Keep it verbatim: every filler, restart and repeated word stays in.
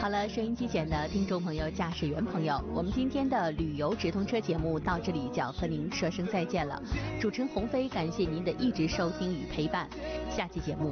好了，收音机前的听众朋友、驾驶员朋友，我们今天的旅游直通车节目到这里就要和您说声再见了。主持人鸿飞，感谢您的一直收听与陪伴，下期节目